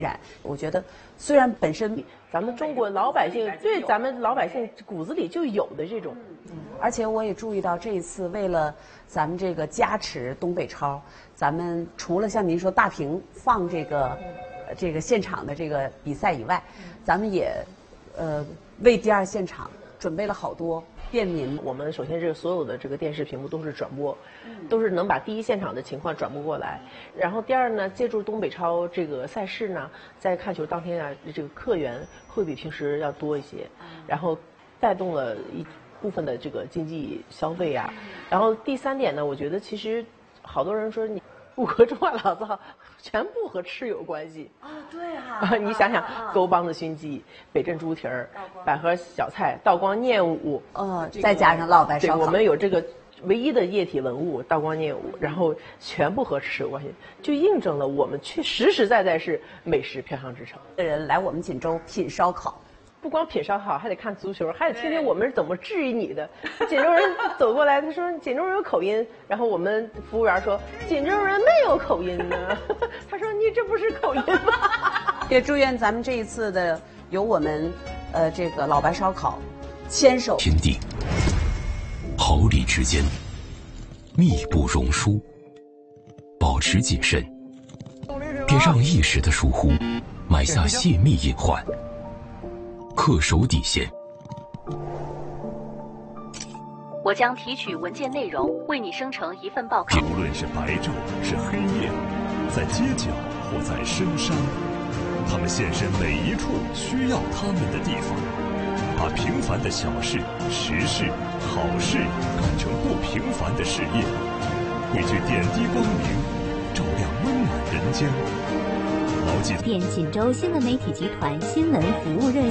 然，我觉得虽然本身咱们中国老百姓对咱们老百姓骨子里就有的这种， 而且我也注意到这一次为了咱们这个加持东北超，咱们除了像您说大屏放这个现场的这个比赛以外，咱们也为第二现场准备了好多便民。 我们首先这个所有的这个电视屏幕都是转播，都是能把第一现场的情况转播过来。然后第二呢，借助东北超这个赛事呢，在看球当天啊，这个客源会比平时要多一些，然后带动了一部分的这个经济消费啊。然后第三点呢，我觉得其实好多人说你五个中华老字号全部和吃有关系啊，对哈， 你想想，沟帮子熏鸡、北镇猪蹄儿、百合小菜、道光念武， 再加上老白烧烤， 我们有这个唯一的液体文物道光念武，然后全部和吃有关系，就印证了我们实实在在是美食飘香之城。 的人来我们锦州品烧烤。 不光品烧烤，还得看足球，还得听听我们是怎么质疑你的。锦州人走过来，他说锦州人有口音，然后我们服务员说锦州人没有口音呢。他说你这不是口音吗？ 也祝愿咱们这一次的有我们这个老白烧烤牵手天地，毫厘之间，密不容疏，保持谨慎，别让一时的疏忽埋下泄密隐患。恪守底线。 我将提取文件内容，为你生成一份报告。 无论是白昼是黑夜，在街角或在深山，他们现身每一处需要他们的地方，把平凡的小事、实事、好事干成不平凡的事业，汇聚点滴光明，照亮温暖人间。牢记电锦州新闻媒体集团新闻服务热线。